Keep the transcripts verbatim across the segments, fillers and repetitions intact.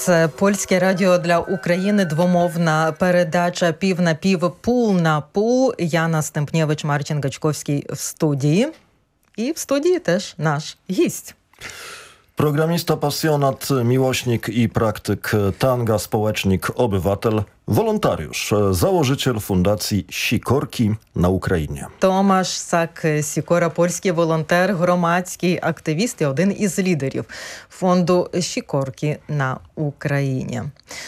Це Польське радіо для України, двомовна передача «Пів на пів, пул на пул». Яна Стемпнєвич, Марчин Гачковський в студії. І в студії теж наш гість. Programista, pasjonat, miłośnik i praktyk tanga, społecznik, obywatel, wolontariusz, założyciel fundacji Sikorki na Україні. Томаш Сак Сікора, польський волонтер, громадський активіст і один із лідерів фонду Sikorki на Україні.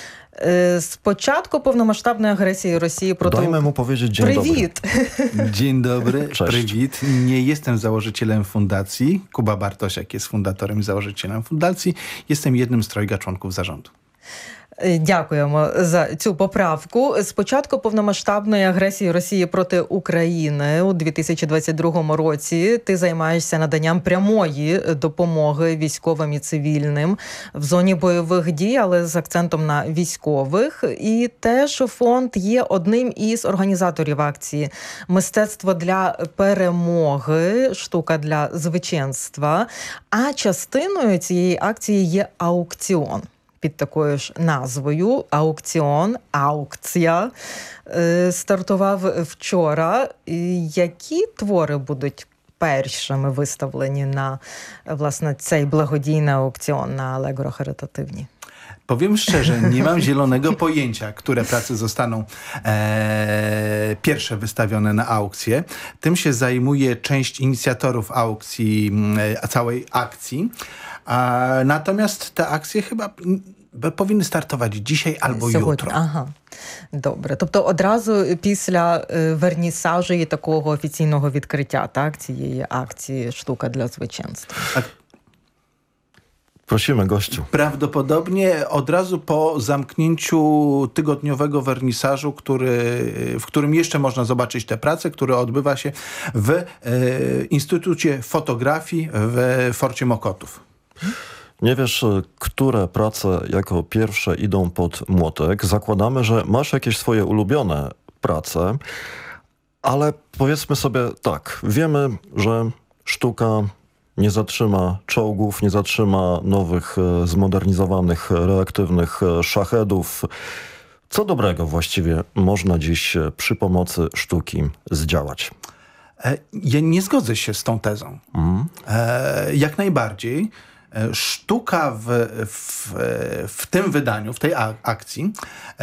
Z początku повномасштабної агресії Rosji proto... Dajmy mu powiedzieć dzień Привіт. dobry. Dzień dobry, Cześć. Привіт. Nie jestem założycielem fundacji. Kuba Bartosiak jest fundatorem i założycielem fundacji. Jestem jednym z trojga członków zarządu. Дякуємо за цю поправку. З початку повномасштабної агресії Росії проти України у дві тисячі двадцять другому році ти займаєшся наданням прямої допомоги військовим і цивільним в зоні бойових дій, але з акцентом на військових. І теж фонд є одним із організаторів акції «Мистецтво для перемоги. Штука для звичайства». А частиною цієї акції є аукціон. Під такою ж назвою «Аукціон», «Аукція» стартував вчора. Які твори будуть першими виставлені на, власне, цей благодійний аукціон на Allegro charytatywni? Powiem szczerze, nie mam zielonego pojęcia, które prace zostaną e, pierwsze wystawione na aukcję. Tym się zajmuje część inicjatorów aukcji, e, całej akcji. A, natomiast te akcje chyba b, powinny startować dzisiaj albo Сьогодні. jutro. Ага. Добре. Тобто одразу після е, вернісажу і такого офіційного відкриття, так, цієї акції «Штука для звичайства». Tak. Prosimy gościu. Prawdopodobnie od razu po zamknięciu tygodniowego wernisażu, który, w którym jeszcze można zobaczyć te prace, które odbywa się w e, Instytucie Fotografii w Forcie Mokotów. Nie wiesz, które prace jako pierwsze idą pod młotek. Zakładamy, że masz jakieś swoje ulubione prace, ale powiedzmy sobie tak, wiemy, że sztuka nie zatrzyma czołgów, nie zatrzyma nowych, zmodernizowanych, reaktywnych szachedów. Co dobrego właściwie można dziś przy pomocy sztuki zdziałać? Ja nie zgodzę się z tą tezą. Mm. E, jak najbardziej. Sztuka w, w, w tym wydaniu, w tej akcji